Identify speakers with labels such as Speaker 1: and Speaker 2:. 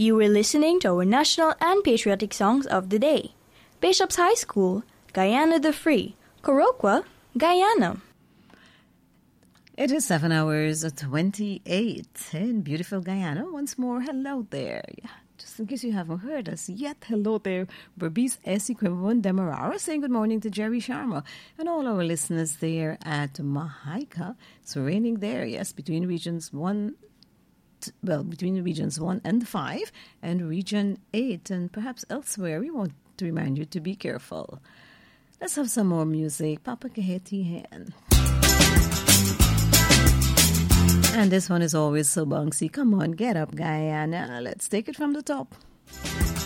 Speaker 1: You were listening to our national and patriotic songs of the day. Bishop's High School, Guyana the Free, Kurokwa, Guyana.
Speaker 2: It is 7 hours 28 in beautiful Guyana. Once more, hello there. Yeah, just in case you haven't heard us yet, hello there. Berbice Esikwebon Demerara saying good morning to Jerry Sharma and all our listeners there at Mahaika. It's raining there, yes, between regions 1 and 5 and region 8 and perhaps elsewhere. We want to remind you to be careful. Let's have some more music. Papa Kaheti Hen. And this one is always so bouncy. Come on, get up, Guyana. Let's take it from the top.